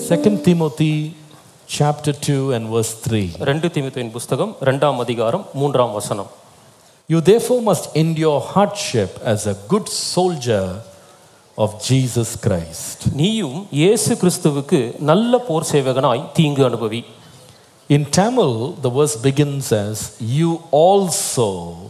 2 Timothy chapter 2 and verse 3. 2 தீமோத்தேயுவின் புத்தகம் 2ஆம் அதிகாரம் 3ஆம் வசனம். You therefore must endure hardship as a good soldier of Jesus Christ. நீயும் இயேசு கிறிஸ்துவுக்கு நல்ல போர் சேவகனாய் தீங்கு அனுபவி. In Tamil, the verse begins as, you also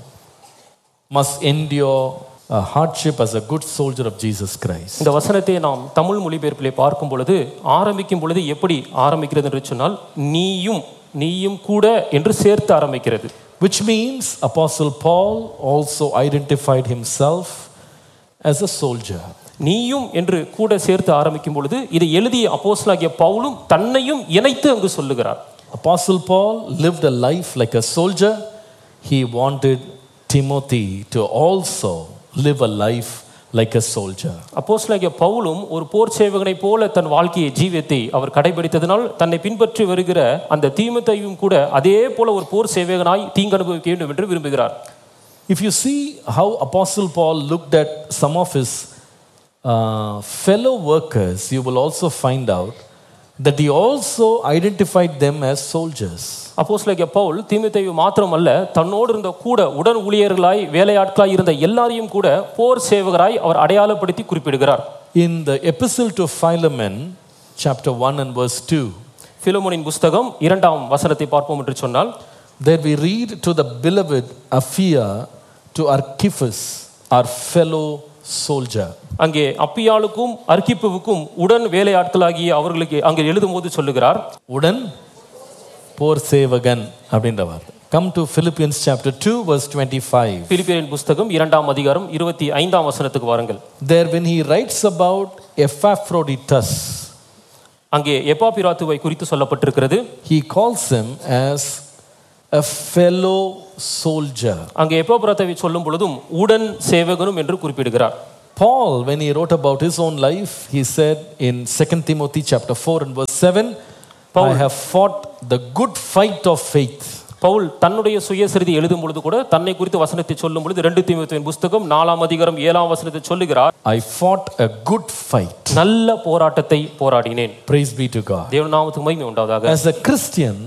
must endure a hardship as a good soldier of Jesus Christ. இந்த வசனத்தை நாம் தமிழ் மொழிபெயர்ப்பிலே பார்க்கும் பொழுது ஆரம்பிக்கும் பொழுது எப்படி ஆரம்பிக்கிறது என்று சொன்னால் நீயும் கூட என்று சேர்த்து ஆரம்பிக்கிறது. Which means Apostle Paul also identified himself as a soldier. நீயும் என்று கூட சேர்த்து ஆரம்பிக்கும் பொழுது இதை எழுதிய அப்போஸ்தலனாகிய பவுலும் தன்னையும் இணைத்து அங்கு சொல்லுகிறார். Apostle Paul lived a life like a soldier. He wanted Timothy to also live a life like a soldier. அப்போஸ்தலனாகிய பவுலும் ஒரு போர் சேவகனைப் போல தன் வாழ்க்கையை ஜீவியத்தை அவர் கடைபிடித்ததனால் தன்னை பின்பற்றி வருகிற அந்த தீமோத்தேயுவும் கூட அதே போல ஒரு போர் சேவகனாய் தீங்கு அனுபவிக்க வேண்டும் என்று விரும்புகிறார். If you see how Apostle Paul looked at some of his fellow workers, you will also find out that he also identified them as soldiers. அப்போஸ்தலனாகிய பவுல் தீமோத்தேயு மாத்திரமல்ல தன்னோடு இருந்த கூட உடன் ஊழியர்களாய் வேலையாட்களாய் இருந்த எல்லாரையும் கூட போர் சேவகராய் அவர் அடையாளப்படுத்தி குறிப்பிடுகிறார். In the epistle to Philemon chapter 1 and verse 2, பிலமோனின் புத்தகம் 2ஆம் வசனத்தை பார்ப்போம் என்று சொன்னால், there we read, to the beloved Apphia, to Archippus, our fellow soldier. அங்கே அப்பியாளுக்கும் அர்க்கிப்புவுக்கும் உடன் வேலையாட்களாகிய அவர்களுக்கு அங்கே எழுதும்போது சொல்லுகிறார், உடன் போர் சேவகன் அப்படின்ற வார்த்தை. Come to Philippians chapter 2 verse 25. பிலிப்பியரின் புத்தகம் 2ஆம் அதிகாரம் 25ஆம் வசனத்துக்கு வாருங்கள். There when he writes about Epaphroditus, அங்கே எப்பாப்பிராத்துவை குறித்து சொல்லப்பட்டிருக்கிறது. he calls him as a fellow soldier. அங்கே எப்பாப்பிராத்துவை சொல்லும் பொழுதும் உடன் சேவகனும் என்று குறிப்பிடுகிறார். Paul, when he wrote about his own life, he said in 2 Timothy chapter 4 and verse 7, I have fought the good fight of faith. Pavul தன்னுடைய சுயசரிதை எழுதும் பொழுது கூட தன்னை குறித்து வசனத்தை சொல்லும் பொழுது 2 தீமோத்தேயுவின் புத்தகம் 4ஆம் அதிகாரம் 7ஆம் வசனத்தை சொல்லுகிறார், I fought a good fight. நல்ல போராட்டத்தை போராடினேன். Praise be to God. தேவ நாமத்துக்கு மகிமை உண்டாவதாக. As a Christian,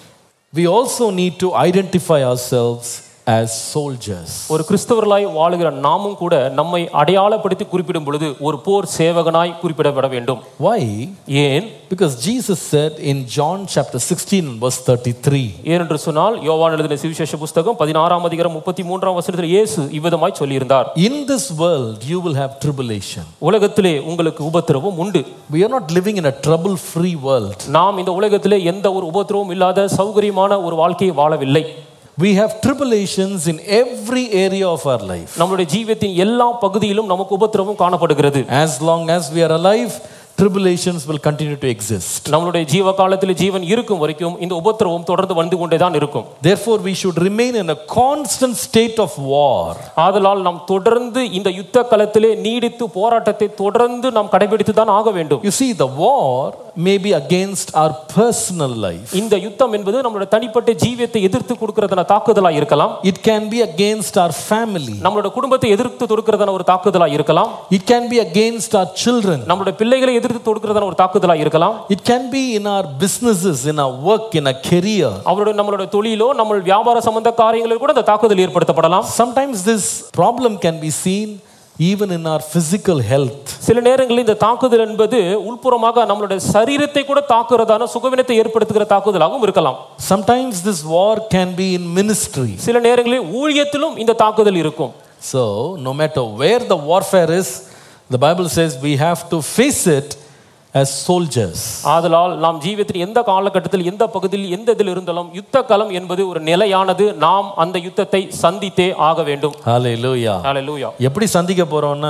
we also need to identify ourselves as soldiers. ஒரு கிறிஸ்தவர்களாய் வாழுகிற நாமும் கூட நம்மை அடையாளப்படுத்தி குறிப்பிடும் பொழுது ஒரு போர் சேவகனாய் குறிப்பிடப்பட வேண்டும். Why? ஏன்? Because Jesus said in John chapter 16 and verse 33. ஏனென்று சொன்னால் யோவான் எழுதின சுவிசேஷ புத்தகம் 16ஆம் அதிகாரம் 33ஆம் வசனத்தில் இயேசு இவ்விதமாய் சொல்லியிருந்தார், In this world you will have tribulation. உலகத்திலே உங்களுக்கு உபத்திரவம் உண்டு. We are not living in a trouble-free world. நாம் இந்த உலகத்திலே எந்த ஒரு உபத்திரவம் இல்லாத சௌகரியமான ஒரு வாழ்க்கையை வாழவில்லை. We have tribulations in every area of our life. நம்முடைய ஜீவியத்தின் எல்லா பகுதியிலும் நமக்கு உபத்திரவம் காணப்படுகிறது. As long as we are alive, tribulations will continue to exist. நம்மளுடைய ஜீவ காலத்தில் ஜீவன் இருக்கும் வரைக்கும் இந்த உபத்திரவம் தொடர்ந்து வந்து கொண்டே தான் இருக்கும். Therefore we should remain in a constant state of war. ஆதலால் நாம் தொடர்ந்து இந்த யுத்த களத்திலே நீடித்து போராட்டத்தை தொடர்ந்து நாம் கடைபிடித்து தான் ஆக வேண்டும். You see, the war may be against our personal life. இந்த யுத்தம் என்பது நம்மளுடைய தனிப்பட்ட ஜீவியத்தை எதிர்த்து கொடுக்கிறதான தாக்குதலா இருக்கலாம். It can be against our family. நம்மளுடைய குடும்பத்தை எதிர்த்து தொடுக்கிறதான ஒரு தாக்குதலா இருக்கலாம். It can be against our children. நம்மளுடைய பிள்ளைகளை எதிர்த்து தொடுக்கிறதான ஒரு தாக்குதலா இருக்கலாம். It can be in our businesses, in our work, in our career. நம்மளுடைய தொழிலோ நம்ம வியாபார சம்பந்த காரியங்களில் கூட இந்த தாக்குதல் ஏற்படுத்தப்படலாம். Sometimes this problem can be seen even in our physical health. சில நேரங்களில் இந்த தாக்குதல் என்பது உள்புறமாக நம்மளுடைய சரீரத்தை கூட தாக்குறதான சுகவினத்தை ஏற்படுத்துகிற தாக்குதலாகவும் இருக்கலாம். Sometimes this war can be in ministry. சில நேரங்களில் ஊழியத்திலும் இந்த தாக்குதல் இருக்கும். So no matter where the warfare is, the Bible says we have to face it as soldiers. ஆதலால் நாம் ஜீவியத்தின் எந்த காலகட்டத்தில் எந்த பகுதியில் எந்த இதில் இருந்தாலும் யுத்த களம் என்பது ஒரு நிலையானது. நாம் அந்த யுத்தத்தை சந்தித்தே ஆக வேண்டும். ஹalleluya. ஹalleluya. எப்படி சந்திக்க போறோம்னா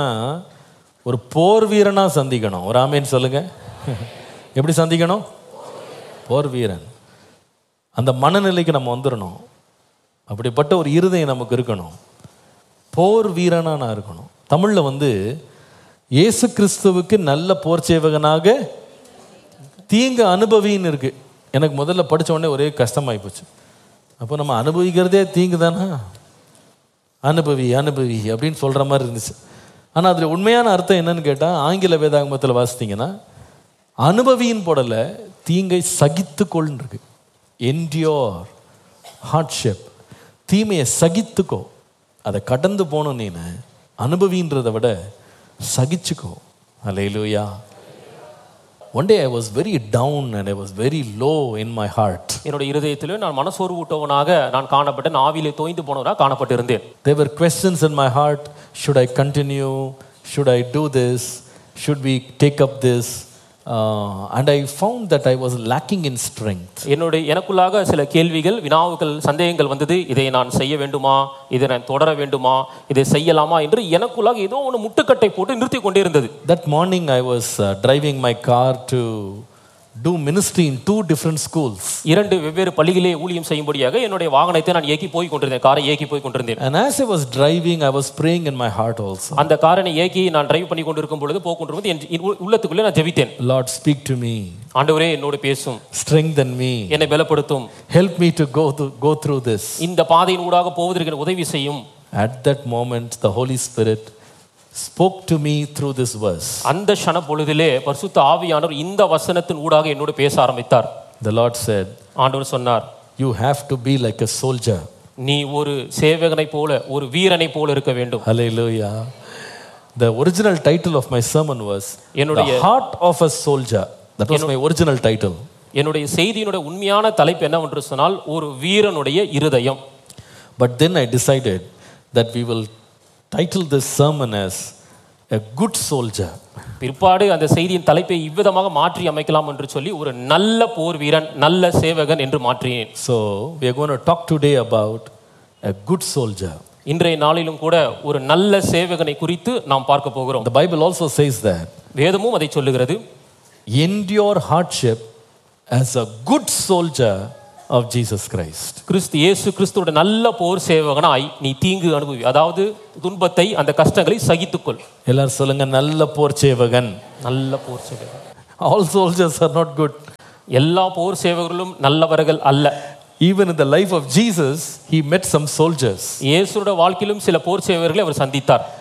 ஒரு போர் வீரனா சந்திக்கணும். ஒரு ஆமென் சொல்லுங்க. எப்படி சந்திக்கணும்? போர் வீரன். அந்த மனநிலைக்கு நம்ம வந்துடணும். அப்படிப்பட்ட ஒரு இருதயம் நமக்கு இருக்கணும். போர் வீரனா நான் இருக்கணும். தமிழ்ல இயேசு கிறிஸ்துவுக்கு நல்ல போர் சேவகனாக தீங்கு அனுபவின்னு இருக்கு. எனக்கு முதல்ல படித்த உடனே ஒரே கஷ்டமாகி போச்சு. அப்போ நம்ம அனுபவிக்கிறதே தீங்கு தானா? அனுபவி அப்படின்னு சொல்கிற மாதிரி இருந்துச்சு. ஆனால் அதில் உண்மையான அர்த்தம் என்னன்னு கேட்டால் ஆங்கில வேதாகமத்தில் வாசித்தீங்கன்னா அனுபவியின் போடல, தீங்கை சகித்துக்கொள் இருக்கு. என்டியோர் ஹார்ட்ஷிப், தீமையை சகித்துக்கோ. அதை கடந்து போகணும். நீ அனுபவின்றதை விட சகிச்சுக்கோ. அல்லேலூயா. One day I was very down and I was very low in my heart. என்னுடைய இருதயத்திலே நான் மனசோர்வூட்டவனாக நான் காணப்பட்டேன், ஆவியிலே தோய்ந்து போனவனாக காணப்பட்டிருந்தேன். There were questions in my heart. Should I continue? Should I do this? Should we take up this? And I found that I was lacking in strength. எனக்குள்ளாக சில கேள்விகள், வினாவுகள், சந்தேகங்கள் வந்தது. இதை நான் செய்ய வேண்டுமா, இதை நான் தொடர வேண்டுமா, இதை செய்யலாமா என்று எனக்குள்ளாக ஏதோ ஒன்று முட்டுக்கட்டை போட்டு நிறுத்தி கொண்டே இருந்தது. That morning I was driving my car to do ministry in 2 different schools. 2 வெவ்வேறு பள்ளிகளிலே ஊழியம் செய்யும்படியாக என்னுடைய வாகனத்தை நான் ஏக்கி போய் கொண்டிருந்தேன், காரை ஏக்கி போய் கொண்டிருந்தேன். And as I was driving, I was praying in my heart also. அந்த காரை ஏக்கி நான் டிரைவ் பண்ணி கொண்டிருக்கும் பொழுது போகின்றது என் உள்ளத்துக்குள்ளே நான் ஜெபித்தேன். Lord, speak to me. ஆண்டவரே என்னோடு பேசும், strengthen me, என்னை பலப்படுத்தும், help me to go through this. இந்த பாதையின் ஊடாக போவதற்கு உதவி செய்யும். At that moment the Holy Spirit spoke to me through this verse. அந்த க்ஷண பொழுதிலே பரிசுத்த ஆவியானவர் இந்த வசனத்தின் ஊடாக என்னோடு பேச ஆரம்பித்தார். The Lord said, ஆண்டவர் சொன்னார், you have to be like a soldier. நீ ஒரு சேவகனை போல, ஒரு வீரனை போல இருக்க வேண்டும். Hallelujah. The original title of my sermon was The Heart of a Soldier. That was my original title. என்னுடைய செய்தியினுடைய உண்மையான தலைப்பு என்னவென்று சொன்னால், ஒரு வீரனுடைய இருதயம். But then I decided that we will title this sermon as A Good Soldier. பிற்பாடு அந்த செய்தியின் தலைப்பை இவ்விதமாக மாற்றி அமைக்கலாம் என்று சொல்லி ஒரு நல்ல போர் வீரன், நல்ல சேவகன் என்று மாற்றினேன். So we are going to talk today about a good soldier. இன்றைய நாளிலும் கூட ஒரு நல்ல சேவகனை குறித்து நாம் பார்க்க போகிறோம். The Bible also says that வேதமும் அதை சொல்லுகிறது. Endure hardship as a good soldier of Jesus Christ. இயேசு கிறிஸ்துவோட நல்ல போர் சேவகனாய் நீ தீங்கு அனுபவி, அதாவது துன்பத்தை, அந்த கஷ்டங்களை சகித்துக்கொள். எல்லாரும் சொல்லுங்க, நல்ல போர் சேவகன். நல்ல போர் சேவகன். All soldiers are not good. எல்லா போர் சேவகர்களும் நல்லவர்கள் அல்ல. Even in the life of Jesus, he met some soldiers. இயேசுவோட வாழ்க்கையிலும் சில போர் சேவகர்களை அவர் சந்தித்தார்.